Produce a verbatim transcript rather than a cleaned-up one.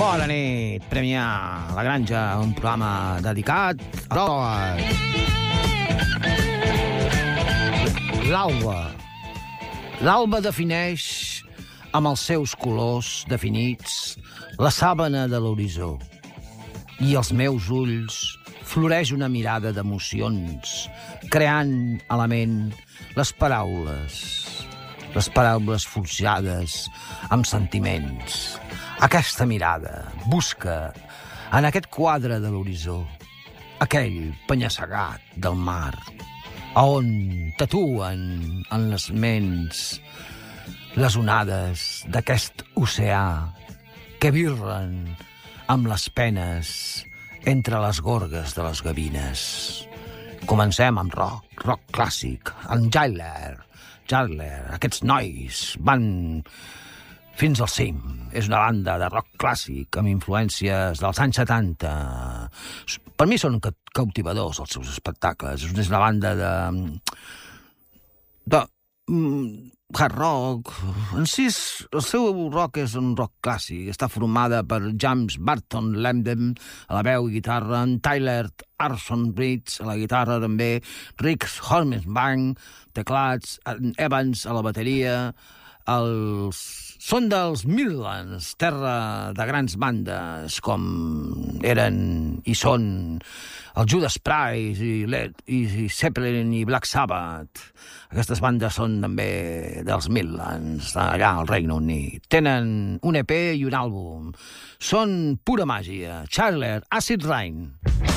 Bona nit, Premià La Granja, un programa dedicat a l'alba. L'alba defineix, amb els seus colors definits, la sàbana de l'horitzó. I als meus ulls floreix una mirada d'emocions, creant a la ment les paraules, les paraules forjades amb sentiments. Aquesta mirada busca, en aquest quadre de l'horitzó, aquell penya-segat del mar, on tatuen en les ments les onades d'aquest oceà que virren amb les penes entre les gorgues de les gavines. Comencem amb rock, rock clàssic, amb Jailer. Jailer, aquests nois van fins al cim. És una banda de rock clàssic amb influències dels anys setanta. Per mi són cautivadors els seus espectacles. És una banda de... de... hard rock. En si, el seu rock és un rock clàssic. Està formada per James Barton Lemden a la veu i guitarra, en Tyler Arson Bridge a la guitarra també, Rick Hornsbank, teclats, Evans a la bateria. Els... Són dels Midlands, terra de grans bandes com eren i són el Judas Priest i, Led, i Zeppelin i Black Sabbath. Aquestes bandes són també dels Midlands, allà al Regne Unit. Tenen un E P i un àlbum. Són pura màgia. Charler, Acid Rain.